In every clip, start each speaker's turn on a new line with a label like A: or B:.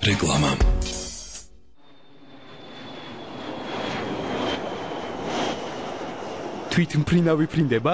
A: რეკლამა.
B: თვითმფრინავი ფრინდება?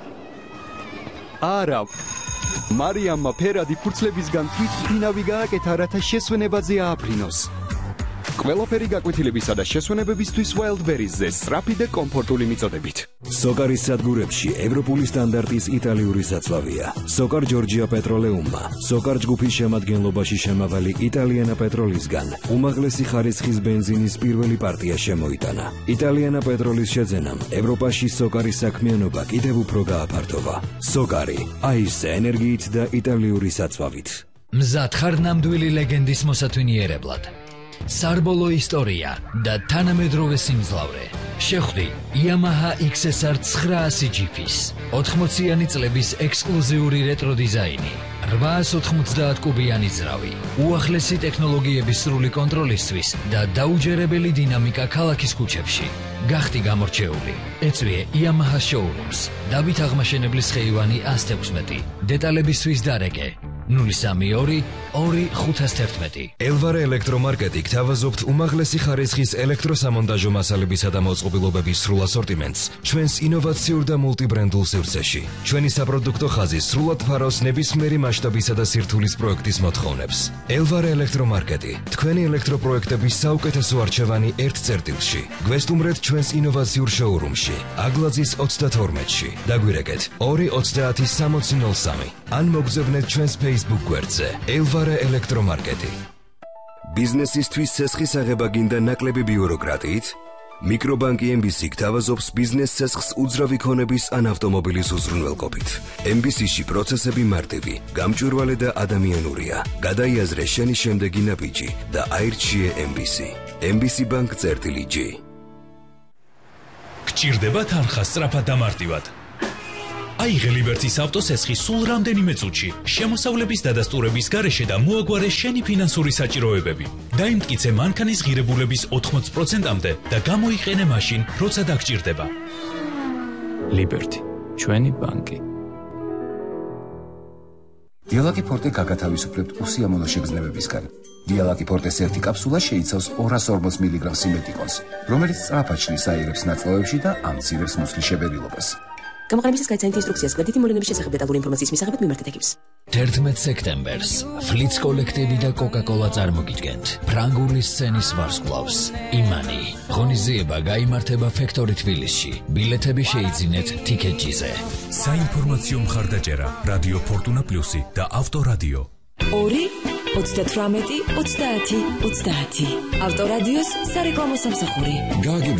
B: არა. მარიამმა ფერადი ფურცლებისგან თვითმფრინავი გააკეთა, რათა შესვენებაზე ააფრინოს. ყველაფერი გაკვეთილებისა და შესვენებებისთვის Wildberries-ზე სწრაფი და კომფორტული მიწოდებით.
C: სოკარის სადგურებში ევროპული სტანდარტის იტალიური საწვავია. სოკარ ჯორჯია პეტროლეუმმა, სოკარ ჯგუფის შემადგენლობაში შემავალი იტალიანა პეტროლისგან უმაღლესი ხარისხის ბენზინის პირველი პარტია შემოიტანა. იტალიანა პეტროლის შეძენამ ევროპაში სოკარის საქმიანობა კიდევ უფრო გააფართოვა. სოკარი, აისზე ენერგიით და იტალიური საწვავით.
D: მზად ხარ ნამდვილი ლეგენდის მოსათვინიერებლად. სარბოლო ისტორია და თანამედროვე სიმძლავრე. შეხვდი Yamaha XSR 900 GP-ს 80-იანი წლების ექსკლუზიური რეტრო დიზაინი, 890 კუბიანი ძრავი, უახლესი ტექნოლოგიების სრული კონტროლისთვის და დაუჯერებელი დინამიკა ქალაქის ქუჩებში. გახდი გამორჩეული. ეწვიე Yamaha showrooms. დავით აღმაშენებლის ხეივანი 116. დეტალებისთვის დარეკე 032 2511.
E: ელვარე ელექტრომარკეტი გთავაზობთ უმაღლესი ხარისხის ელექტროსამონტაჟო მასალებისა და მოწყობილობების სრულ ასორტიმენტს ჩვენს ინოვაციურ და მულტიბრენდულ სივრცეში. ჩვენი საპროდუქტო ხაზი სრულად ფარავს ნებისმიერი მასშტაბისა და სირთულის პროექტის მოთხოვნებს. ელვარე ელექტრომარკეტი, თქვენი ელექტროპროექტების საუკეთესო არჩევანი ერთ წერტილში. გვესტუმრეთ ჩვენს ინოვაციურ შოურუმში, აგლაძის 32-ში. დაგვირეკეთ 230-6003 ან მოგზავნეთ ჩვენს Facebook გვერდზე ელვარე ელექტრომარკეტი.
C: ბიზნესისთვის ცესხის აღება გინდა ნაკლები ბიუროკრატიით? მიკრობანკი MBC გთავაზობს ბიზნეს ცესხს უძრავი ქონების ან ავტომობილის უზრუნველყოფით. MBC-ში პროცესები მარტივი, გამჭვირვალე და ადამიანურია. გადაიაზრე შენი შემდეგი ნაბიჯი და აირჩიე MBC. MBC Bank წერტილი G.
F: გჭირდება თანხა სწრაფად და მარტივად. აიღე ლიბერტის ავტოსესხი სულ რამდენიმე წუთში, შემოსავლების დადასტურების გარეშე და მოაგვარე შენი ფინანსური საჭიროებები. დაიმტკიცე მანქანის ღირებულების 80%-მდე და გამოიყენე მაშინ, როცა დაგჭირდება.
B: ლიბერტი, ჩვენი ბანკი.
G: დიალაკი ფორტე გაგათავისუფლებთ უსიამოვნო შეგრძნებებისგან. დიალაკი ფორტეს ერთი კაფსულა შეიცავს 240 მგ სიმეტიკონს, რომელიც სწრაფად შლის აირებს ნაწლავებში და ამცირებს მუცლის შებერილობას.
H: გამოყენებისას გაიცანით ინსტრუქციას გვერდითი მოვლენების შესახებ დეტალური ინფორმაციის მისაღებად მიმართეთ ეკიპს.
D: 11 სექტემბერს ფლიც კოლექტივი და კოკა-კოლა წარმოგიდგენთ ფრანგული სცენის ვარსკვლავს იმანი. ღონისძიება გაიმართება ფექტორი თბილისში. ბილეთები შეიძინეთ TicketJet-ზე.
A: საინფორმაციო მხარდაჭერა რადიო ფორტუნა პლუსი და ავტორადიო.
H: 2 38 30 30. ავტორადიოს სარეკლამო სამსახური.